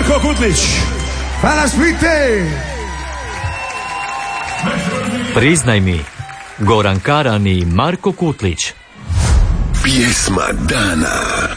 Marko Kutlić. Hvala Splite. Priznaj mi, Goran Karan i Marko Kutlić. Pjesma dana.